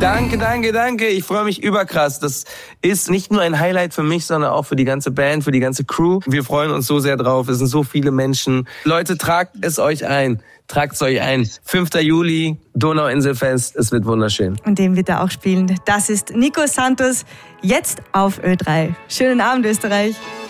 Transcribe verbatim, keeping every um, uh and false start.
Danke, danke, danke. Ich freue mich überkrass. Das ist nicht nur ein Highlight für mich, sondern auch für die ganze Band, für die ganze Crew. Wir freuen uns so sehr drauf. Es sind so viele Menschen. Leute, tragt es euch ein. Tragt es euch ein. fünfter Juli, Donauinselfest. Es wird wunderschön. Und den wird er auch spielen. Das ist Nico Santos, jetzt auf Ö drei. Schönen Abend, Österreich.